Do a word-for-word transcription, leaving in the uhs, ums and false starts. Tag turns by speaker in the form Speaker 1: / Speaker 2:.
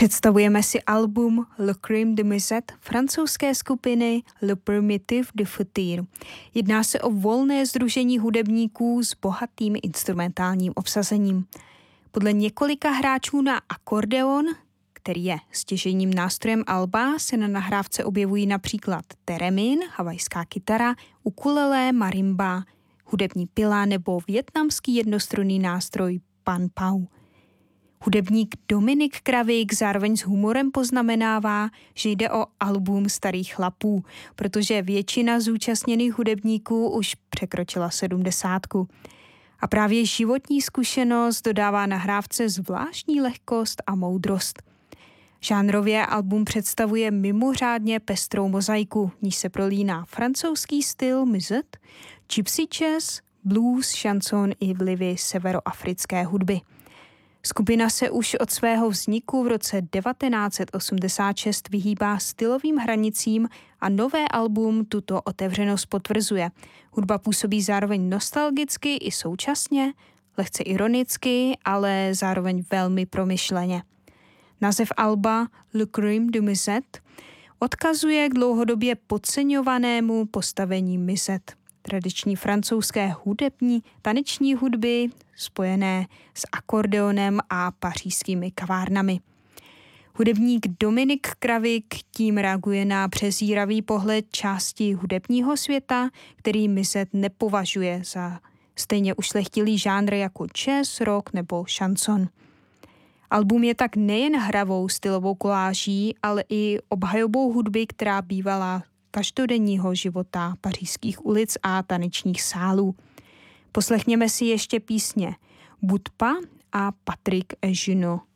Speaker 1: Představujeme si album Le Crime de Musette francouzské skupiny Le Primitif de Futur. Jedná se o volné sdružení hudebníků s bohatým instrumentálním obsazením. Podle několika hráčů na akordeon, který je stěžejním nástrojem alba, se na nahrávce objevují například teremin, havajská kytara, ukulele, marimba, hudební pila nebo vietnamský jednostrunný nástroj pan pau. Hudebník Dominik Kravík zároveň s humorem poznamenává, že jde o album starých chlapů, protože většina zúčastněných hudebníků už překročila sedmdesátku. A právě životní zkušenost dodává nahrávce zvláštní lehkost a moudrost. Žánrově album představuje mimořádně pestrou mozaiku, v níž se prolíná francouzský styl musette, gypsy jazz, blues, šanson i vlivy severoafrické hudby. Skupina se už od svého vzniku v roce devatenáct set osmdesát šest vyhýbá stylovým hranicím a nové album tuto otevřenost potvrzuje. Hudba působí zároveň nostalgicky i současně, lehce ironicky, ale zároveň velmi promyšleně. Název alba Le Crime de Musette odkazuje k dlouhodobě podceňovanému postavení musette, tradiční francouzské hudební taneční hudby spojené s akordeonem a pařížskými kavárnami. Hudebník Dominik Kravík tím reaguje na přezíravý pohled části hudebního světa, který musette nepovažuje za stejně ušlechtilý žánr jako jazz, rock nebo šanson. Album je tak nejen hravou stylovou koláží, ale i obhajobou hudby, která bývala každodenního života pařížských ulic a tanečních sálů. Poslechněme si ještě písně Budpa a Patrick et Juno.